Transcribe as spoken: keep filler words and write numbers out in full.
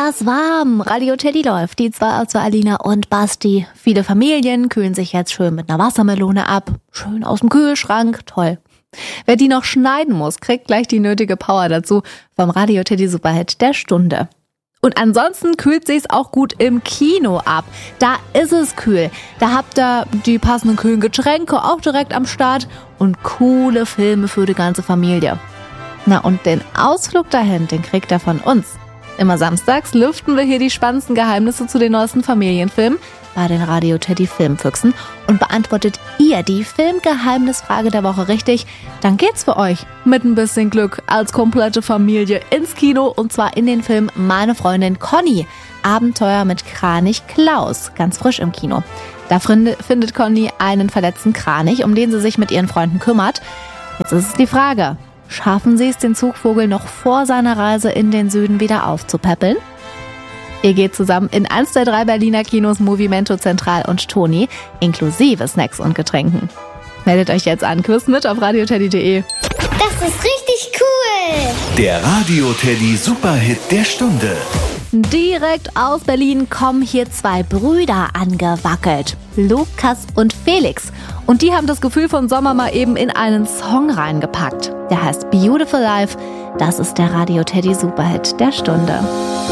das warm. Radio Teddy läuft. Die zwei, also Alina und Basti. Viele Familien kühlen sich jetzt schön mit einer Wassermelone ab. Schön aus dem Kühlschrank. Toll. Wer die noch schneiden muss, kriegt gleich die nötige Power dazu vom Radio Teddy Superhit der Stunde. Und ansonsten kühlt sich's auch gut im Kino ab. Da ist es kühl. Da habt ihr die passenden kühlen Getränke auch direkt am Start und coole Filme für die ganze Familie. Na und den Ausflug dahin, den kriegt ihr von uns. Immer samstags lüften wir hier die spannendsten Geheimnisse zu den neuesten Familienfilmen bei den Radio Teddy Filmfüchsen. Und beantwortet ihr die Filmgeheimnisfrage der Woche richtig, dann geht's für euch mit ein bisschen Glück als komplette Familie ins Kino. Und zwar in den Film Meine Freundin Conny. Abenteuer mit Kranich Klaus. Ganz frisch im Kino. Da findet Conny einen verletzten Kranich, um den sie sich mit ihren Freunden kümmert. Jetzt ist es die Frage: Schaffen Sie es, den Zugvogel noch vor seiner Reise in den Süden wieder aufzupäppeln? Ihr geht zusammen in eins der drei Berliner Kinos Movimento Zentral und Toni, inklusive Snacks und Getränken. Meldet euch jetzt an, Quiz mit auf radio teddy punkt de. Das ist richtig cool! Der Radio Teddy Superhit der Stunde. Direkt aus Berlin kommen hier zwei Brüder angewackelt. Lukas und Felix. Und die haben das Gefühl von Sommer mal eben in einen Song reingepackt. Der heißt Beautiful Life. Das ist der Radio Teddy Superhit der Stunde.